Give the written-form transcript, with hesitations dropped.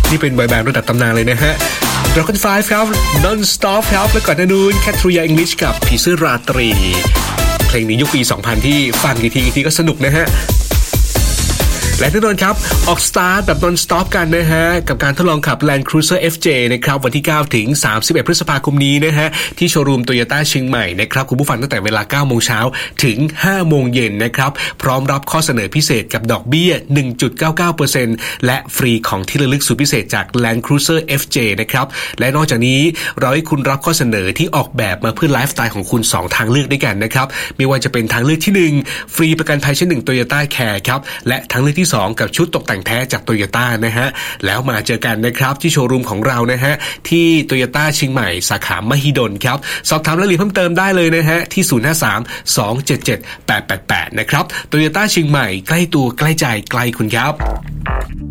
นี่เป็นบอยแบนด์ระดับตำนานเลยนะฮะ Dragon 5 ครับ Non Stop ครับและก่อนหน้านู้น Katruya English กับผีเสื้อราตรีเพลงนี้ยุคปี 2000 ที่ฟังกี่ทีก็สนุกนะฮะและแน่นอนครับออกสตาร์ทแบบ non stop กันนะฮะกับการทดลองขับ Land Cruiser FJ นะครับวันที่9ถึง31พฤษภาคมนี้นะฮะที่โชว์รูม Toyota เชียงใหม่นะครับคุณผู้ฟังตั้งแต่เวลา 9 โมงเช้าถึง 5 โมงเย็นนะครับพร้อมรับข้อเสนอพิเศษกับดอกเบี้ย 1.99% และฟรีของที่ระลึกสุดพิเศษจาก Land Cruiser FJ นะครับและนอกจากนี้เราให้คุณรับข้อเสนอที่ออกแบบมาเพื่อไลฟ์สไตล์ของคุณ2ทางเลือกด้วยกันนะครับไม่ว่าจะเป็นทางเลือกที่1ฟรีประกันภัยชั้น1 Toyota Care ครับและทางเลือกที่2กับชุดตกแต่งแท้จาก Toyota นะฮะแล้วมาเจอกันนะครับที่โชว์รูมของเรานะฮะที่ Toyota เชียงใหม่สาขามหิดลครับสอบถามรายละเอียดเพิ่มเติมได้เลยนะฮะที่053 277 888นะครับ Toyota เชียงใหม่ใกล้ตัวใกล้ใจใกล้คุณครับ